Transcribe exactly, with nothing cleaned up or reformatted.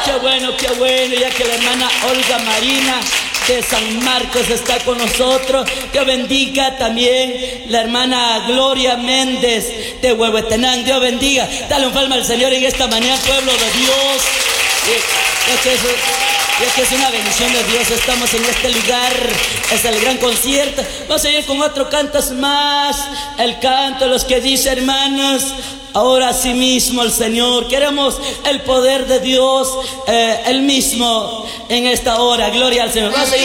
Qué bueno, qué bueno, ya que la hermana Olga Marina de San Marcos está con nosotros. Que bendiga también la hermana Gloria Méndez de Huehuetenango. Dios bendiga. Dale un palma al Señor en esta mañana, pueblo de Dios. Es que, es, es que es una bendición de Dios. Estamos en este lugar. Es el gran concierto. Vamos a ir con otro canto más. El canto de los que dice, hermanos, ahora sí mismo el Señor. Queremos el poder de Dios, eh, el mismo en esta hora. Gloria al Señor. Vamos a ir